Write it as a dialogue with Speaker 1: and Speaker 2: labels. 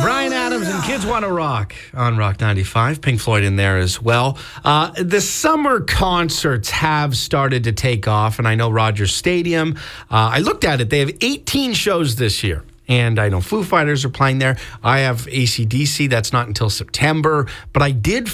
Speaker 1: Bryan Adams and Kids Wanna Rock on Rock 95. Pink Floyd in there as well. The summer concerts have started to take off, and I know Rogers Stadium. I looked at it. They have 18 shows this year. And I know Foo Fighters are playing there. I have AC/DC. That's not until September. But I did